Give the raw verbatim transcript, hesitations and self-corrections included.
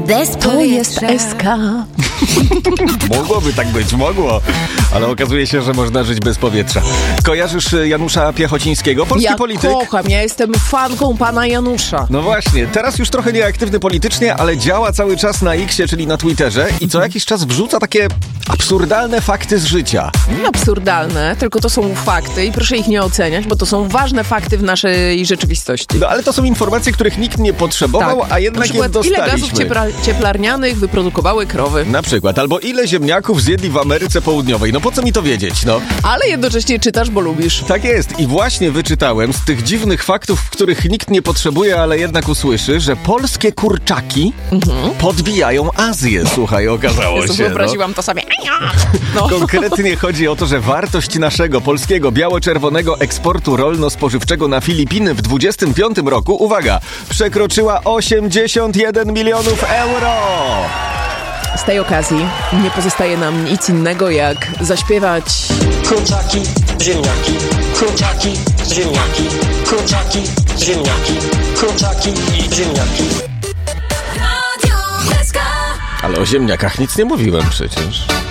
Bez To jest S K. Mogłoby tak być, mogło. Ale okazuje się, że można żyć bez powietrza. Kojarzysz Janusza Piechocińskiego, polski Ja polityk? kocham, ja jestem fanką pana Janusza. No właśnie, teraz już trochę nieaktywny politycznie, ale działa cały czas na Xie, czyli na Twitterze i co jakiś czas wrzuca takie absurdalne fakty z życia. Nie absurdalne, tylko to są fakty i proszę ich nie oceniać, bo to są ważne fakty w naszej rzeczywistości. No ale to są informacje, których nikt nie potrzebował, Tak. a jednak Na je przykład, ile dostaliśmy. gazów ciepla- cieplarnianych wyprodukowały krowy. Na przykład, albo ile ziemniaków zjedli w Ameryce Południowej. No po co mi to wiedzieć, no? Ale jednocześnie czytasz, bo lubisz. Tak jest i właśnie wyczytałem z tych dziwnych faktów, których nikt nie potrzebuje, ale jednak usłyszy, że polskie kurczaki mhm. podbijają Azję. Słuchaj, okazało Jezu, się. wyobraziłam no. to sobie. No. Konkretnie chodzi o to, że wartość naszego polskiego biało-czerwonego eksportu rolno-spożywczego na Filipiny w dwudziestym piątym roku, uwaga, przekroczyła osiemdziesiąt jeden milionów euro. Z tej okazji nie pozostaje nam nic innego, jak zaśpiewać... Kurczaki, ziemniaki, kurczaki, ziemniaki, kurczaki, ziemniaki, kurczaki, ziemniaki. Ale o ziemniakach nic nie mówiłem przecież.